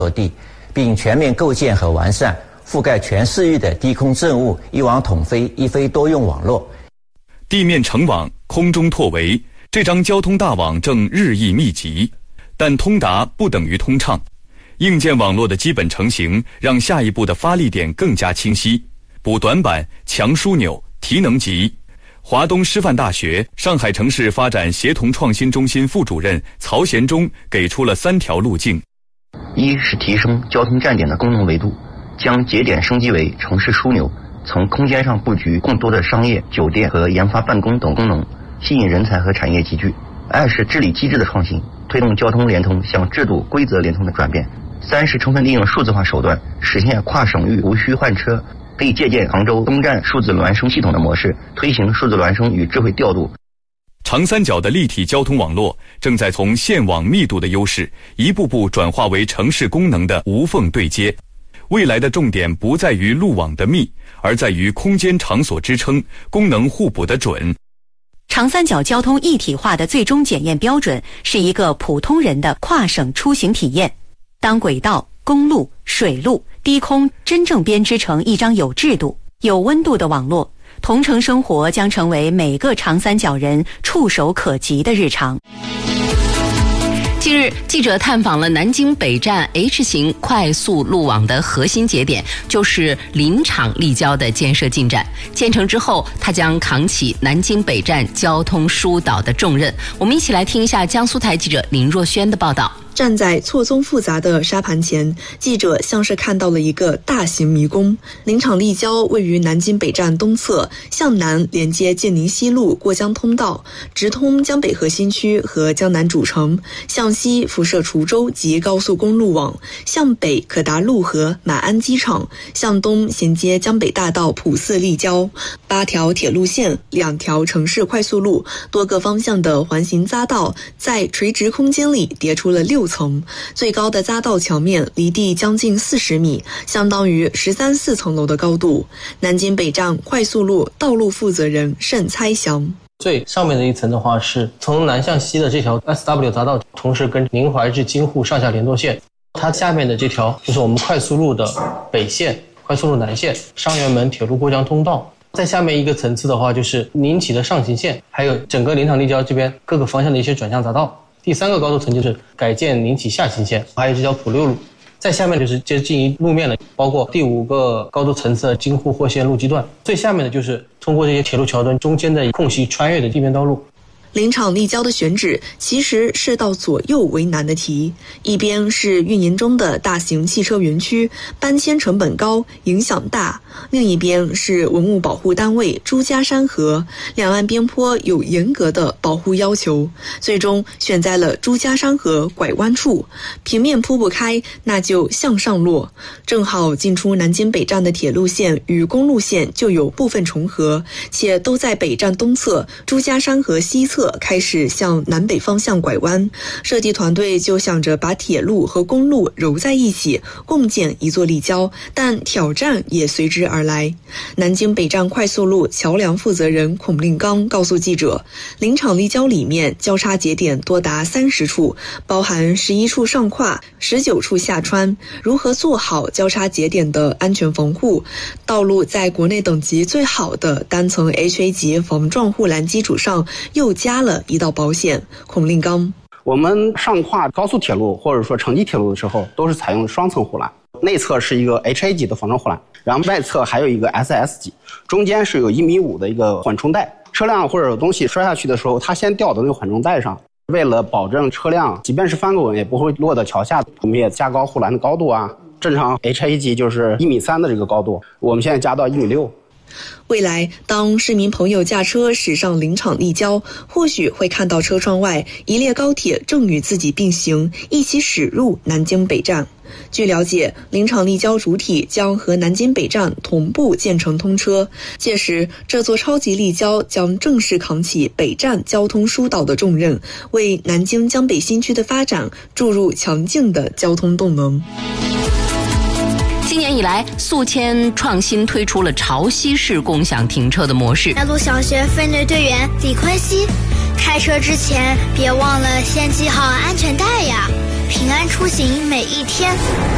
落地，并全面构建和完善覆盖全市域的低空政务一网统飞、一飞多用网络。 地面成网，空中拓围，这张交通大网正日益密集，但通达不等于通畅。硬件网络的基本成型，让下一步的发力点更加清晰。补短板，强枢纽，提能级。华东师范大学上海城市发展协同创新中心副主任曹贤忠给出了3条路径： 一是提升交通站点的功能维度，将节点升级为城市枢纽，从空间上布局更多的商业、酒店和研发办公等功能，吸引人才和产业集聚。二是治理机制的创新，推动交通联通向制度规则联通的转变。三是充分利用数字化手段，实现跨省域无需换车，可以借鉴杭州东站数字孪生系统的模式，推行数字孪生与智慧调度。 长三角的立体交通网络正在从线网密度的优势，一步步转化为城市功能的无缝对接。未来的重点不在于路网的密，而在于空间场所支撑、功能互补的准。 长三角交通一体化的最终检验标准是一个普通人的跨省出行体验。当轨道、公路、水路、低空真正编织成一张有制度、有温度的网络，同城生活将成为每个长三角人触手可及的日常。 近日，记者探访了南京北站 H 型快速路网的核心节点，就是林场立交的建设进展。建成之后，它将扛起南京北站交通疏导的重任。我们一起来听一下江苏台记者林若轩的报道。 站在错综复杂的沙盘前，记者像是看到了一个大型迷宫。林场立交位于南京北站东侧，向南连接建宁西路过江通道，直通江北核心区和江南主城；向西辐射滁州及高速公路网，向北可达陆河、马鞍机场；向东衔接江北大道普四立交。8条铁路线、2条城市快速路、多个方向的环形匝道，在垂直空间里叠出了6层，最高的匝道墙面离地将近40米，相当于13、14层楼的高度。南京北站快速路道路负责人盛猜祥。 最上面的一层的话，是从南向西的这条 SW 匝道，同时跟宁淮至京沪上下联动线。它下面的这条就是我们快速路的北线、快速路南线、上元门铁路过江通道。在下面一个层次的话，就是宁启的上行线，还有整个林场立交这边各个方向的一些转向匝道。第3个高度层就是改建宁启下行线，还有这条普6路。在下面就是接近路面了，包括第5个高度层次的京沪霍线路基段。最下面的就是通过这些铁路桥墩中间的空隙穿越的地面道路。 林场立交的选址其实是到左右为难的题，一边是运营中的大型汽车园区，搬迁成本高，影响大；另一边是文物保护单位朱家山河，两岸边坡有严格的保护要求，最终选在了朱家山河拐弯处，平面铺不开，那就向上落。正好进出南京北站的铁路线与公路线就有部分重合，且都在北站东侧，朱家山河西侧开始向南北方向拐弯，设计团队就想着把铁路和公路揉在一起，共建一座立交，但挑战也随之而来。南京北站快速路桥梁负责人孔令刚告诉记者，林场立交里面交叉节点多达30处，包含11处上跨、19处下穿，如何做好交叉节点的安全防护？道路在国内等级最好的单层 HA 级防撞护栏基础上，又加了一道保险。孔令刚， 我们上跨高速铁路或者说城际铁路的时候，都是采用双层护栏，内侧是一个 HA 级的防撞护栏，然后外侧还有一个 SS 级，中间是有1.5米的一个缓冲带。车辆或者有东西摔下去的时候，它先掉到那个缓冲带上。为了保证车辆即便是翻个滚也不会落到桥下，我们也加高护栏的高度啊。正常 HA 级就是1.3米的这个高度，我们现在加到1.6米。 未来当市民朋友驾车驶上林场立交，或许会看到车窗外一列高铁正与自己并行，一起驶入南京北站。据了解，林场立交主体将和南京北站同步建成通车，届时这座超级立交将正式扛起北站交通疏导的重任，为南京江北新区的发展注入强劲的交通动能。 今年以来，宿迁创新推出了潮汐式共享停车的模式。 南路小学分队队员李坤熙，开车之前别忘了先系好安全带呀，平安出行每一天。